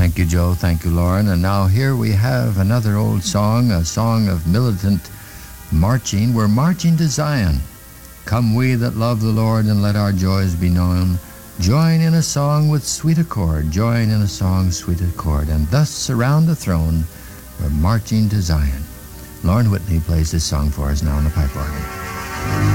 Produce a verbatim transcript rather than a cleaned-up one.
Thank you, Joe. Thank you, Lauren. And now here we have another old song, a song of militant marching. We're marching to Zion. Come we that love the Lord, and let our joys be known. Join in a song with sweet accord, join in a song sweet accord, and thus around the throne we're marching to Zion. Lauren Whitney plays this song for us now on the pipe organ.